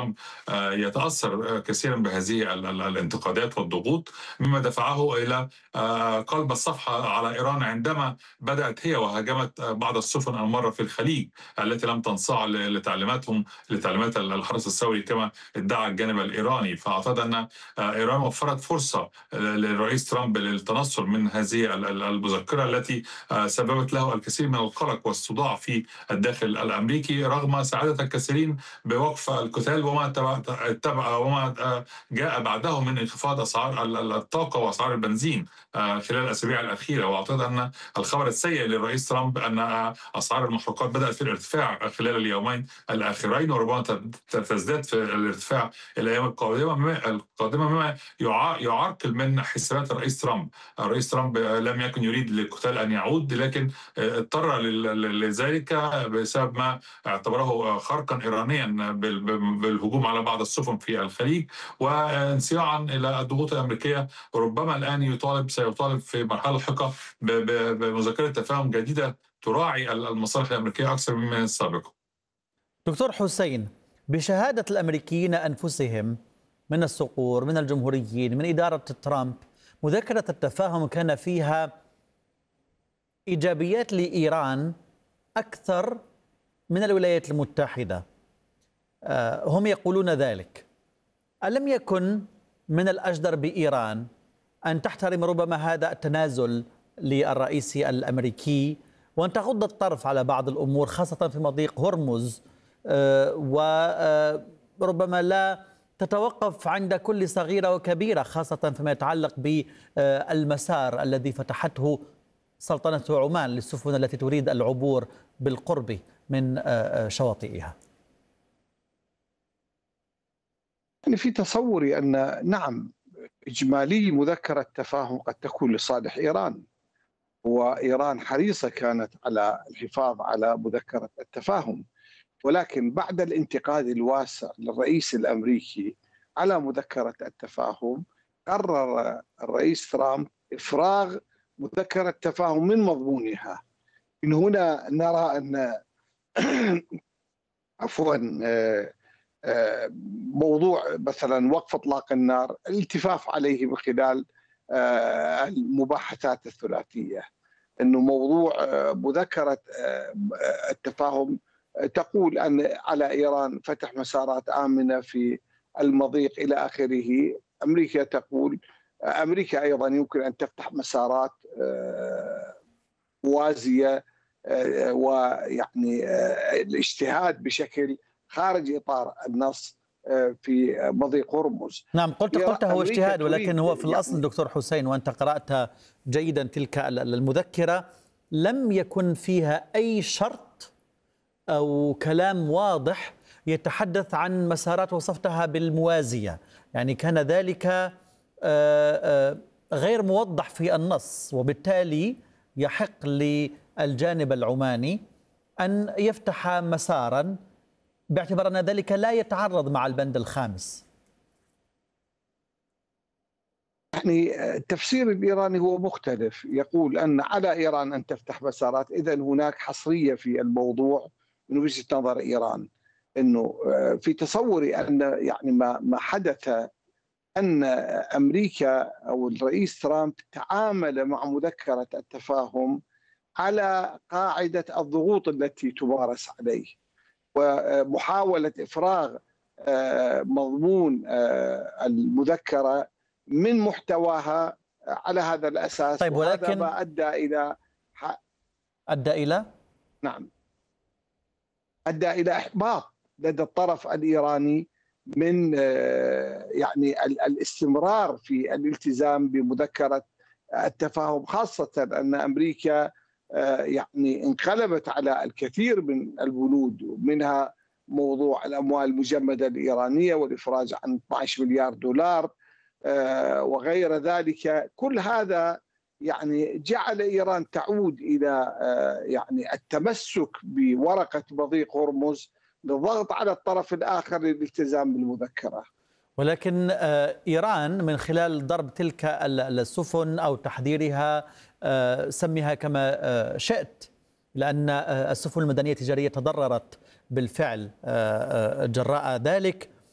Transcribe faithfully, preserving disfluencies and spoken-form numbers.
ترامب يتأثر كثيرا بهذه الانتقادات والضغوط، مما دفعه إلى قلب الصفحة على إيران عندما بدأت هي وهاجمت بعض السفن المارة في الخليج التي لم تنصاع لتعليماتهم لتعليمات الحرس الثوري كما ادعى الجانب الإيراني. فأعتقد أن إيران وفرت فرصة للرئيس ترامب للتنصل من هذه المذكرة التي سببت له الكثير من القلق والصداع في الداخل الأمريكي، رغم سعادة الكثيرين بوقف القتال وما تبع وما جاء بعده من انخفاض أسعار الطاقة وأسعار البنزين خلال الأسابيع الأخيرة. وأعتقد أن الخبر السيء للرئيس ترامب أن أسعار المحروقات بدأت في الارتفاع خلال اليومين الأخيرين، وربما تزداد في الارتفاع الأيام القادمة القادمة مما يعرقل من حسابات الرئيس ترامب. الرئيس ترامب لم يكن يريد للقتال أن يعود، لكن اضطر لذلك بسبب ما اعتبره خرقا إيرانيا بالهجوم على بعض السفن في الخليج، وانصياعا إلى الضغوط الأمريكية. ربما الآن يطالب سيطالب في مرحلة لاحقة بمذكرة تفاهم جديدة تراعي المصالح الأمريكية أكثر من السابقة. دكتور حسين، بشهادة الأمريكيين أنفسهم من الصقور من الجمهوريين من إدارة ترامب، مذكرة التفاهم كان فيها إيجابيات لإيران أكثر من الولايات المتحدة، هم يقولون ذلك. ألم يكن من الأجدر بإيران أن تحترم ربما هذا التنازل للرئيس الأمريكي وأن تغض الطرف على بعض الأمور، خاصة في مضيق هرمز، وربما لا تتوقف عند كل صغيرة وكبيرة، خاصة فيما يتعلق بالمسار الذي فتحته سلطنة عمان للسفن التي تريد العبور بالقرب من شواطئها؟ يعني في تصوري أن نعم، إجمالي مذكرة تفاهم قد تكون لصالح إيران، وإيران حريصة كانت على الحفاظ على مذكرة التفاهم، ولكن بعد الانتقاد الواسع للرئيس الأمريكي على مذكرة التفاهم قرر الرئيس ترامب إفراغ مذكرة التفاهم من مضمونها. من هنا نرى أن عفوا موضوع مثلا وقف اطلاق النار الالتفاف عليه من خلال المباحثات الثلاثيه، انه موضوع مذكره التفاهم تقول ان على ايران فتح مسارات امنه في المضيق الى اخره. امريكا تقول امريكا ايضا يمكن ان تفتح مسارات موازيه، ويعني الاجتهاد بشكل خارج إطار النص في مضيق هرمز. نعم، قلت قلت هو اجتهاد، ولكن هو في الأصل يعني دكتور حسين، وأنت قرأت جيدا تلك المذكرة، لم يكن فيها أي شرط أو كلام واضح يتحدث عن مسارات وصفتها بالموازية، يعني كان ذلك غير موضح في النص، وبالتالي يحق للجانب العماني أن يفتح مسارا باعتبار أن ذلك لا يتعارض مع البند الخامس. يعني التفسير الإيراني هو مختلف، يقول أن على إيران أن تفتح مسارات، إذا هناك حصرية في الموضوع من وجهة نظر إيران. أنه في تصوري أن يعني ما ما حدث أن أمريكا أو الرئيس ترامب تعامل مع مذكرة التفاهم على قاعدة الضغوط التي تمارس عليه، ومحاولة إفراغ مضمون المذكرة من محتواها على هذا الأساس. طيب، ولكن وهذا ما أدى إلى أدى إلى نعم أدى إلى إحباط لدى الطرف الإيراني من يعني الاستمرار في الالتزام بمذكرة التفاهم، خاصة أن أمريكا يعني انقلبت على الكثير من البنود، ومنها موضوع الأموال المجمدة الإيرانية والإفراج عن اثني عشر مليار دولار وغير ذلك. كل هذا يعني جعل إيران تعود إلى يعني التمسك بورقة مضيق هرمز للضغط على الطرف الآخر للالتزام بالمذكرة. ولكن إيران من خلال ضرب تلك السفن أو تحذيرها، سميها كما شئت، لأن السفن المدنية التجارية تضررت بالفعل جراء ذلك،